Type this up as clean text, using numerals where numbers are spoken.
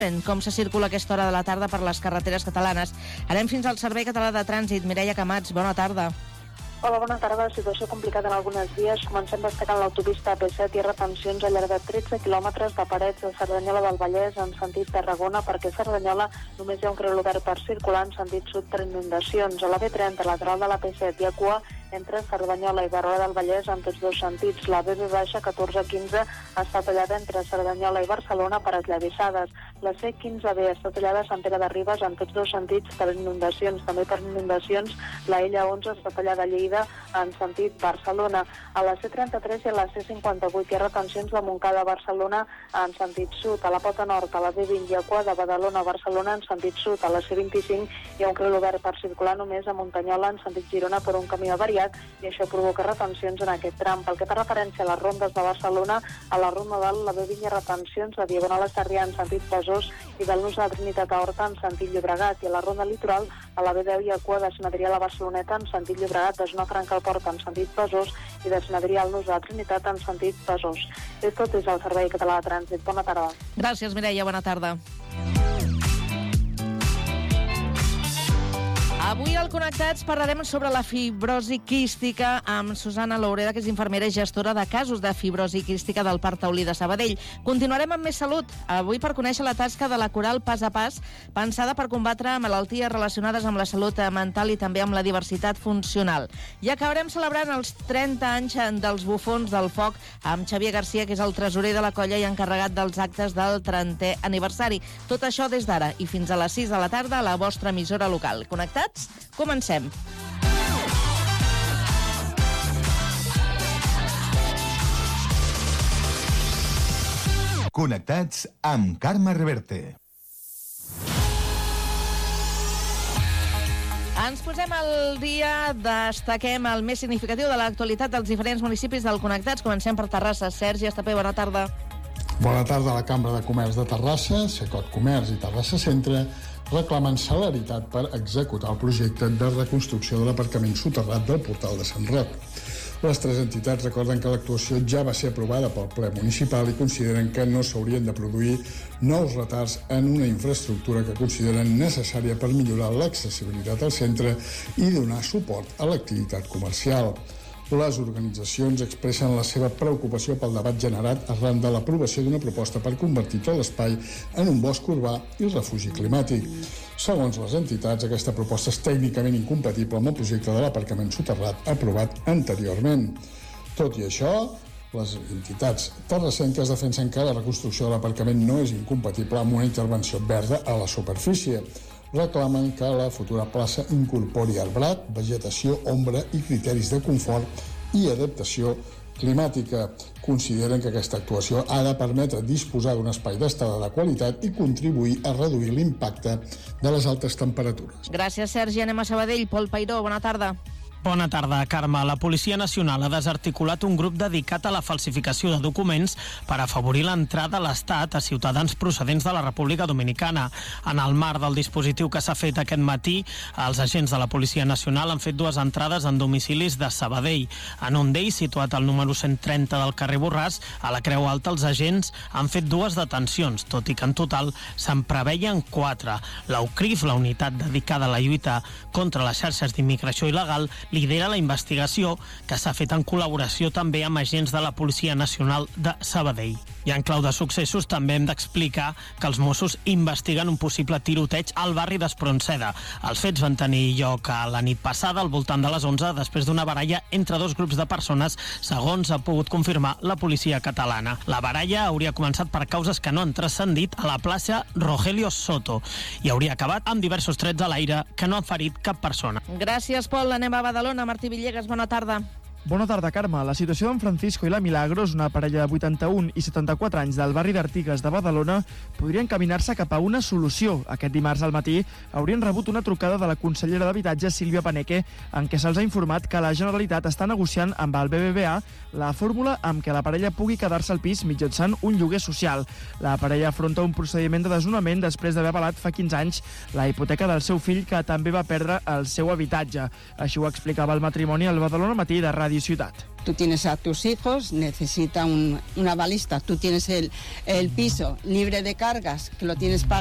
Com se circula a aquesta hora de la tarda per les carreteres catalanes. Anem fins al Servei Català de Trànsit. Mireia Camats, bona tarda. Hola, bona tarda. Situació complicada en algunes vies. Comencem destacant l'autopista AP7 i retencions al llarg de 13 quilòmetres de parets de Cerdanyola del Vallès en sentit Tarragona, perquè a Cerdanyola només hi ha un carril obert per circular en sentit sud per inundacions. A la B30, lateral de l'AP7, hi ha cua entre Cerdanyola i Barberà del Vallès en tots dos sentits. La BB-1415 està tallada entre Cerdanyola i Barcelona per esllavissades. La C15B està tallada a Sant Pere de Ribes en tots dos sentits per inundacions. També per inundacions, la L11 està tallada a Lleida en sentit Barcelona. A la C33 i a la C58 hi ha retencions de Montcada a Barcelona en sentit sud. A la Pota Nord, a la B20 hi ha cua de Badalona a Barcelona en sentit sud. A la C25 hi ha un carril obert per circular només a Muntanyola en sentit Girona per un camí avariat, i això provoca retencions en aquest tram. Pel que fa referència a les rondes de Barcelona, a la Ronda Dalt, la B20 hi ha retencions de Diagonal a Sarrià en sentit Besòs i del Nus de la Trinitat a Horta en sentit Llobregat, i a la Ronda Litoral, a la B10 hi ha cua de Sant Adrià a la Barceloneta en sentit Llobregat, de Zona Franca al Port en sentit Besòs i de Sant Adrià al Nus de la Trinitat en sentit Besòs. És tot des del Servei Català de Trànsit. Bona tarda. Gràcies, Mireia. Bona tarda. Avui al Connectats parlarem sobre la fibrosi quística amb Susana Loureda, que és infermera i gestora de casos de fibrosi quística del Parc Taulí de Sabadell. Continuarem amb més salut, avui per conèixer la tasca de la Coral Pas a Pas, pensada per combatre malalties relacionades amb la salut mental i també amb la diversitat funcional. I acabarem celebrant els 30 anys dels Bufons del Foc amb Xavier Garcia, que és el tresorer de la colla i encarregat dels actes del 30è aniversari. Tot això des d'ara i fins a les 6 de la tarda a la vostra emissora local. Connectats? Comencem. Connectats amb Carme Reverte. Ens posem al dia, destaquem el més significatiu de l'actualitat dels diferents municipis del Connectats. Comencem per Terrassa. Sergi Estapé, bona tarda. Bona tarda. La Cambra de Comerç de Terrassa, Secot Comerç i Terrassa Centre reclamen celeritat per executar el projecte de reconstrucció de l'aparcament soterrat del portal de Sant Roc. Les tres entitats recorden que l'actuació ja va ser aprovada pel ple municipal i consideren que no s'haurien de produir nous retards en una infraestructura que consideren necessària per millorar l'accessibilitat al centre i donar suport a l'activitat comercial. Les organitzacions expressen la seva preocupació pel debat generat arran de l'aprovació d'una proposta per convertir tot l'espai en un bosc urbà i refugi climàtic. Segons les entitats, aquesta proposta és tècnicament incompatible amb el projecte de l'aparcament soterrat aprovat anteriorment. Tot i això, les entitats terrassenques defensen que la reconstrucció de l'aparcament no és incompatible amb una intervenció verda a la superfície. Reclamen que la futura plaça incorpori arbrat, vegetació, ombra i criteris de confort i adaptació climàtica. Consideren que aquesta actuació ha de permetre disposar d'un espai d'estada de qualitat i contribuir a reduir l'impacte de les altes temperatures. Gràcies, Sergi. Anem a Sabadell. Pol Peiró, bona tarda. Bona tarda, Carme. La Policia Nacional ha desarticulat un grup dedicat a la falsificació de documents per afavorir l'entrada a l'Estat a ciutadans procedents de la República Dominicana. En el marc del dispositiu que s'ha fet aquest matí, els agents de la Policia Nacional han fet dues entrades en domicilis de Sabadell. En un d'ells, situat al número 130 del carrer Borràs, a la Creu Alta, els agents han fet dues detencions, tot i que en total se'n preveien 4. La UCRIF, la unitat dedicada a la lluita contra les xarxes d'immigració il·legal, lidera la investigació, que s'ha fet en col·laboració també amb agents de la Policia Nacional de Sabadell. I en clau de successos també hem d'explicar que els Mossos investiguen un possible tiroteig al barri d'Espronceda. Els fets van tenir lloc a la nit passada, al voltant de les 11, després d'una baralla entre dos grups de persones, segons ha pogut confirmar la policia catalana. La baralla hauria començat per causes que no han transcendit a la plaça Rogelio Soto i hauria acabat amb diversos trets a l'aire que no han ferit cap persona. Gràcies, Pol. Anem a Badalona. Martí Villegas, bona tarda. Bona tarda, Carme. La situació d'en Francisco i la Milagros, una parella de 81 i 74 anys del barri d'Artigues de Badalona, podria encaminar-se cap a una solució. Aquest dimarts al matí haurien rebut una trucada de la consellera d'Habitatge, Sílvia Paneque, en què se'ls ha informat que la Generalitat està negociant amb el BBVA la fórmula amb què la parella pugui quedar-se al pis mitjançant un lloguer social. La parella afronta un procediment de desnonament després d'haver avalat fa 15 anys la hipoteca del seu fill, que també va perdre el seu habitatge. Així ho explicava el matrimoni al Badalona Matí de Ràdio Radio Ciutat. Tú tienes a tus hijos, necesita una balista, tú tienes el piso libre de cargas, que lo tienes pagado.